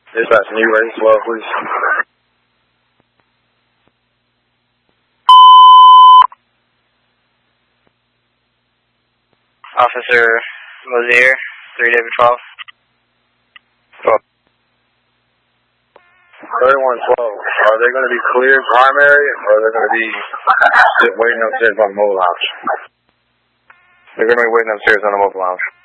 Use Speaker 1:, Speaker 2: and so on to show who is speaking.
Speaker 1: Dispatch, can you raise 12, please?
Speaker 2: Officer Mosier, 3 David 12.
Speaker 1: 3112, are they going to be cleared primary, or are they going to be waiting upstairs on the mobile lounge?
Speaker 3: They're going to be waiting upstairs on the mobile lounge.